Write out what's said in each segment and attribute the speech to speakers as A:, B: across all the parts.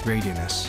A: Radius.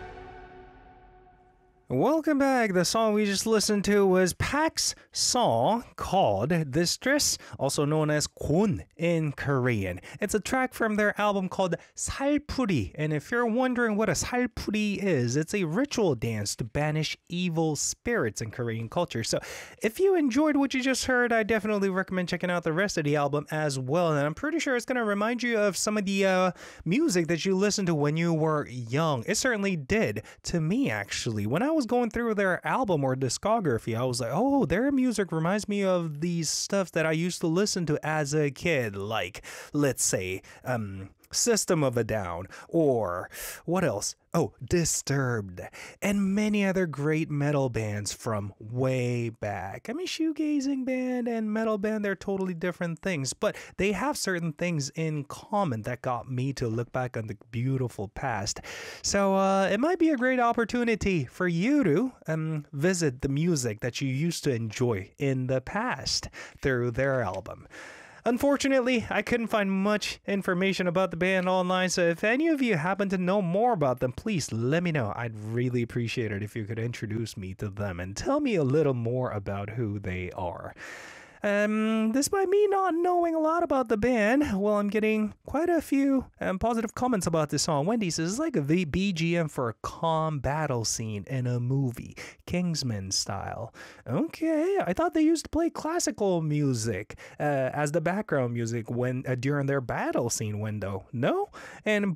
A: Welcome back. The song we just listened to was Pak's song called Distress, also known as Kwon in Korean. It's a track from their album called 살풀이. And if you're wondering what a 살풀이 is, it's a ritual dance to banish evil spirits in Korean culture. So if you enjoyed what you just heard, I definitely recommend checking out the rest of the album as well. And I'm pretty sure it's going to remind you of some of the music that you listened to when you were young. It certainly did to me, actually. When I was going through their album or discography, I was like, oh, their music reminds me of these stuff that I used to listen to as a kid, like, let's say, System of a Down, or what else? Oh, Disturbed, and many other great metal bands from way back. I mean, shoegazing band and metal band, they're totally different things, but they have certain things in common that got me to look back on the beautiful past. So it might be a great opportunity for you to visit the music that you used to enjoy in the past through their album. Unfortunately, I couldn't find much information about the band online, so if any of you happen to know more about them, please let me know. I'd really appreciate it if you could introduce me to them and tell me a little more about who they are. Despite me not knowing a lot about the band, well, I'm getting quite a few positive comments about this song. Wendy says it's like a BGM for a calm battle scene in a movie, Kingsman style. Okay, I thought they used to play classical music as the background music when during their battle scene window. No? And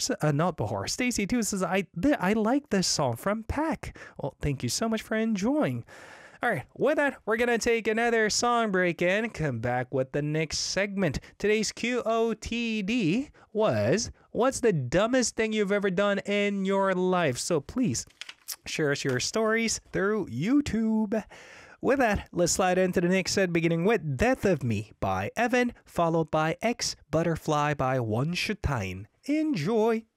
A: Stacy too says I like this song from Pak. Well, thank you so much for enjoying. All right, with that, we're going to take another song break and come back with the next segment. Today's QOTD was, what's the dumbest thing you've ever done in your life? So please share us your stories through YouTube. With that, let's slide into the next set, beginning with Death of Me by Evan, followed by X Butterfly by One Shutine. Enjoy!